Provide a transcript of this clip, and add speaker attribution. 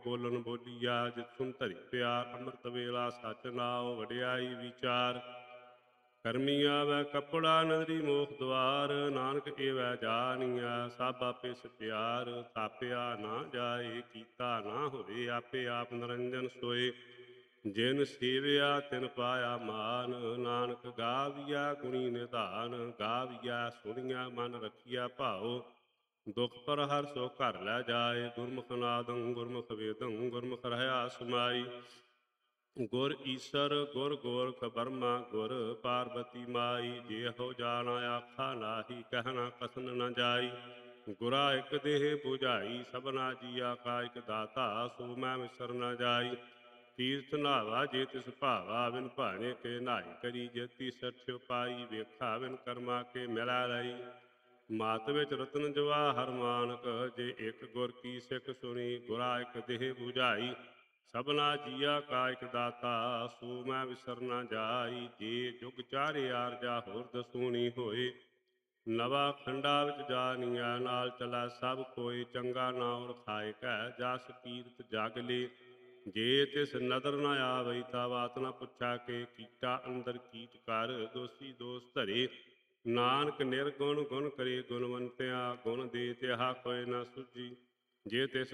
Speaker 1: ਬੋਲਣ ਬੋਲੀਆ, ਜਿਤ ਸੁਨ ਧਰੀ ਪਿਆਰ, ਅੰਮ੍ਰਿਤ ਵੇਲਾ ਸਚ ਨਾਉ, ਵਡਿਆਈ ਵਿਚਾਰ। ਕਰਮੀ ਆਵੈ ਕੱਪੜਾ, ਨਦਰੀ ਮੋਖ ਦੁਆਰ, ਨਾਨਕ ਏਵੈ ਜਾਣੀਆ, ਸਭ ਆਪੇ ਸਤਿਆਰ। ਥਾਪਿਆ ਨਾ ਜਾਏ, ਕੀਤਾ ਨਾ ਹੋਏ, ਆਪੇ ਆਪ ਨਿਰੰਜਨ ਸੋਏ। ਜਿਨ ਸੇਵਿਆ ਤਿਨ ਪਾਇਆ ਮਾਨ, ਨਾਨਕ ਗਾਵੀਆ ਗੁਣੀ ਨਿਧਾਨ। ਗਾਵੀਆ ਸੁਣੀਆ ਮਨ ਰਖੀਆ ਭਾਉ, ਦੁਖ ਪਰ ਹਰ ਸੋ ਘਰ ਲੈ ਜਾਏ। ਗੁਰਮੁਖ ਨਾਦੰ ਗੁਰਮੁਖ ਵੇਦੰ, ਗੁਰਮੁਖ ਰਹਿਆ ਸਮਾਈ। ਗੁਰ ਈਸਰ ਗੁਰ ਗੋਰਖ ਬਰਮਾ, ਗੁਰ ਪਾਰਬਤੀ ਮਾਈ। ਜਿਹੋ ਜਾਣ ਆਖਾ ਨਾਹੀ, ਕਹਿਣਾ ਕਥਨ ਨ ਜਾਈ। ਗੁਰਾ ਇਕ ਦੇਹ 부ਝਾਈ, ਸਭਨਾ ਜੀਆ ਕਾ ਇਕ ਦਾਤਾ। ਸੋ ਮੈਂ ਵਿਸਰ ਨ ਜਾਈ। ਤੀਰਥ ਨਾਵਾ ਜੇ ਤਿਸ ਭਾਵਾ, ਬਿਨ ਭਾਣੇ ਕੇ ਨਾਹੀ ਕਰੀ। ਜੇਤੀ ਸਠਿ ਪਾਈ, ਵੇਖਾ ਬਿਨ ਕਰਮਾ ਕੇ ਮਿਲੈ ਲਈ। ਮਾਤ ਵਿੱਚ ਰਤਨ ਜਵਾਹਰ ਮਾਨਕ, ਜੇ ਇਕ ਗੁਰ ਕੀ ਸਿੱਖ ਸੁਣੀ। ਗੁਰਾ ਇਕ ਦੇਹ 부ਝਾਈ, ਸਭਨਾ ਜੀਆ ਕਾ ਇਕ ਦਾਤਾ। ਸੋ ਮੈਂ ਵਿਸਰ ਨ ਜਾਈ। ਜੇ ਜੁਗ ਚਾਰੇ ਆਰਜਾ ਹੋਰ ਦਸੂਣੀ ਹੋਏ। ਨਵਾ ਖੰਡਾ ਵਿੱਚ ਜਾਨੀਆ, ਨਾਲ ਚਲਾ ਸਭ ਕੋਇ। ਚੰਗਾ ਨਾਉ ਰਖਾਇ ਕੈ, ਜਸ ਕੀਰਤ ਜਗ ਲੇ। ਜੇ ਤਿਸ ਨਦਰ ਨ ਆਵਈ, ਤਾ ਬਾਤ ਨ ਪੁੱਛਾ ਕੇ। ਕੀਟਾ ਅੰਦਰ ਕੀਟ ਕਰ, ਦੋਸੀ ਦੋਸ ਧਰੇ। ਨਾਨਕ ਨਿਰਗੁਣ ਗੁਣ ਕਰੇ ਗੁਣਵੰਤਿਆ, ਗੁਣ ਦੇ ਤਿਹਾ ਕੋਇ ਨ ਸੁਝੀ। ਜੇ ਤਿਸ